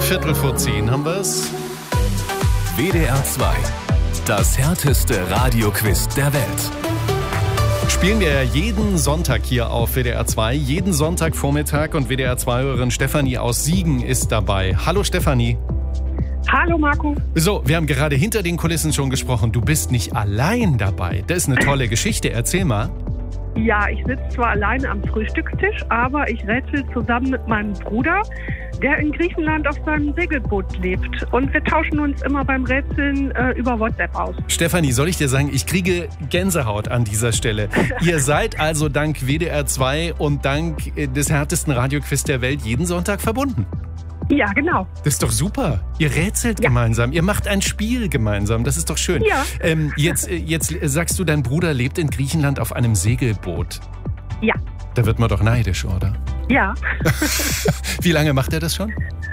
9:15 haben wir's. WDR 2. Das härteste Radioquiz der Welt. Spielen wir ja jeden Sonntag hier auf WDR 2. Jeden Sonntagvormittag und WDR 2-Hörerin Stefanie aus Siegen ist dabei. Hallo Stefanie. Hallo Marco. So, wir haben gerade hinter den Kulissen schon gesprochen. Du bist nicht allein dabei. Das ist eine tolle Geschichte. Erzähl mal. Ja, ich sitze zwar alleine am Frühstückstisch, aber ich rätsel zusammen mit meinem Bruder, der in Griechenland auf seinem Segelboot lebt. Und wir tauschen uns immer beim Rätseln über WhatsApp aus. Stefanie, soll ich dir sagen, ich kriege Gänsehaut an dieser Stelle. Ihr seid also dank WDR 2 und dank des härtesten Radioquiz der Welt jeden Sonntag verbunden. Ja, genau. Das ist doch super. Ihr rätselt gemeinsam, ihr macht ein Spiel gemeinsam. Das ist doch schön. Ja. Jetzt sagst du, dein Bruder lebt in Griechenland auf einem Segelboot. Ja. Da wird man doch neidisch, oder? Ja. Wie lange macht er das schon?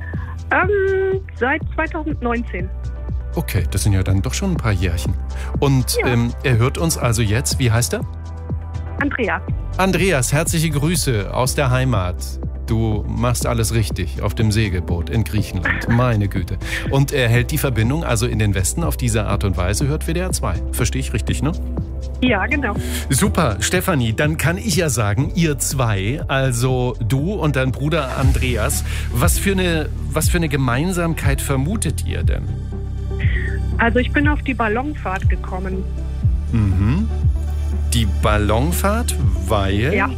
Seit 2019. Okay, das sind ja dann doch schon ein paar Jährchen. Und er hört uns also jetzt. Wie heißt er? Andreas. Andreas, herzliche Grüße aus der Heimat. Du machst alles richtig auf dem Segelboot in Griechenland. Meine Güte. Und er hält die Verbindung also in den Westen auf diese Art und Weise, hört WDR 2. Verstehe ich richtig, ne? Ja, genau. Super, Stefanie, dann kann ich ja sagen, ihr zwei, also du und dein Bruder Andreas, was für eine Gemeinsamkeit vermutet ihr denn? Also ich bin auf die Ballonfahrt gekommen. Mhm. Die Ballonfahrt, weil? Ja.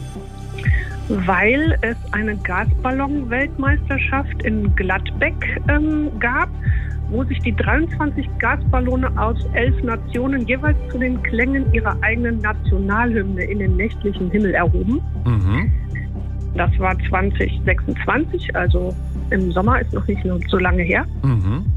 Weil es eine Gasballon-Weltmeisterschaft in Gladbeck gab, wo sich die 23 Gasballone aus 11 Nationen jeweils zu den Klängen ihrer eigenen Nationalhymne in den nächtlichen Himmel erhoben. Mhm. Das war 2026, also im Sommer, ist noch nicht so lange her. Mhm.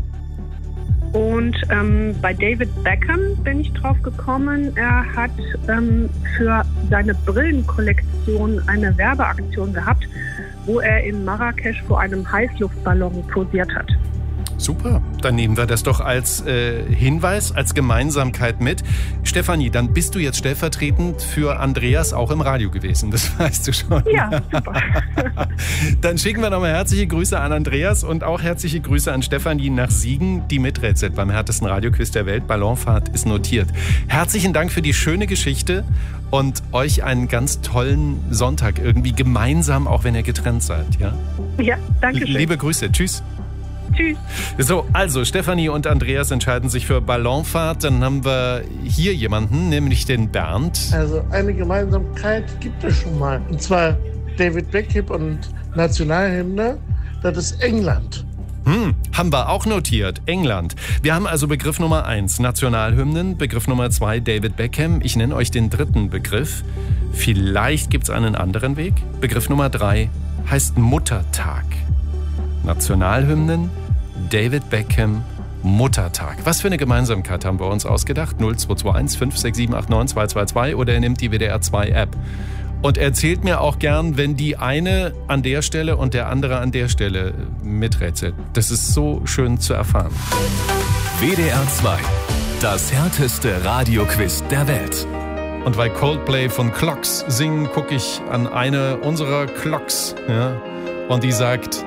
Und bei David Beckham bin ich drauf gekommen. Er hat für seine Brillenkollektion eine Werbeaktion gehabt, wo er in Marrakesch vor einem Heißluftballon posiert hat. Super, dann nehmen wir das doch als Hinweis, als Gemeinsamkeit mit. Stefanie, dann bist du jetzt stellvertretend für Andreas auch im Radio gewesen, das weißt du schon. Ja, super. Dann schicken wir nochmal herzliche Grüße an Andreas und auch herzliche Grüße an Stefanie nach Siegen, die miträtselt beim härtesten Radioquiz der Welt. Ballonfahrt ist notiert. Herzlichen Dank für die schöne Geschichte und euch einen ganz tollen Sonntag irgendwie gemeinsam, auch wenn ihr getrennt seid. Ja, ja, danke schön. Liebe Grüße, tschüss. Tschüss. So, also Stefanie und Andreas entscheiden sich für Ballonfahrt. Dann haben wir hier jemanden, nämlich den Bernd. Also eine Gemeinsamkeit gibt es schon mal. Und zwar David Beckham und Nationalhymne, das ist England. Haben wir auch notiert, England. Wir haben also Begriff Nummer 1, Nationalhymnen. Begriff Nummer 2, David Beckham. Ich nenne euch den dritten Begriff. Vielleicht gibt es einen anderen Weg. Begriff Nummer 3 heißt Muttertag. Nationalhymnen, David Beckham, Muttertag. Was für eine Gemeinsamkeit haben wir uns ausgedacht? 0221 56789 222 oder ihr nehmt die WDR 2 App. Und erzählt mir auch gern, wenn die eine an der Stelle und der andere an der Stelle miträtselt. Das ist so schön zu erfahren. WDR 2. Das härteste Radioquiz der Welt. Und weil Coldplay von Clocks singen, gucke ich an eine unserer Clocks. Ja? Und die sagt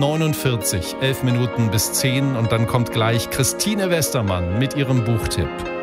9:49 Uhr, 11 Minuten bis 10. Und dann kommt gleich Christine Westermann mit ihrem Buchtipp.